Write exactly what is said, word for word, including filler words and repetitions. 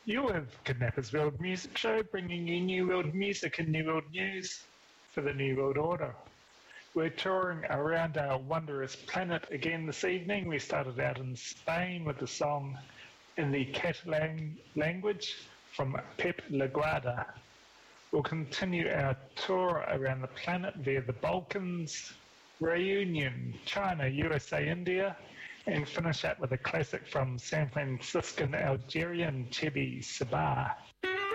You're with Kidnappers World Music Show, bringing you New World music and New World news for the New World Order. We're touring around our wondrous planet again this evening. We started out in Spain with a song in the Catalan language from Pep Laguardia. We'll continue our tour around the planet via the Balkans, Reunion, China, U S A, India, and finish up with a classic from San Franciscan Algerian Chebby Sabah.